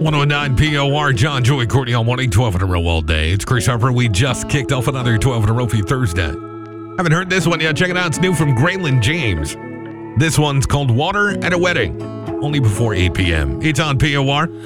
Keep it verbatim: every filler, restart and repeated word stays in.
one oh nine P O R, John, Joey, Courtney on morning, twelve in a row all day. It's Chris Harper. We just kicked off another twelve in a row for you Thursday. Haven't heard this one yet. Check it out. It's new from Graylin James. This one's called Water at a Wedding. Only before eight p.m. It's on P O R.